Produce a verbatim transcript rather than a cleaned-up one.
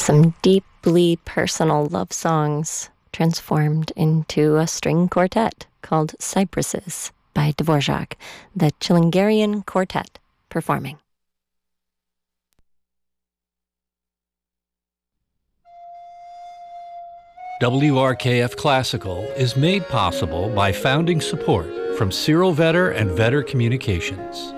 Some deeply personal love songs transformed into a string quartet called Cypresses by Dvorak, the Chilingarian Quartet performing. W R K F Classical is made possible by founding support from Cyril Vetter and Vetter Communications.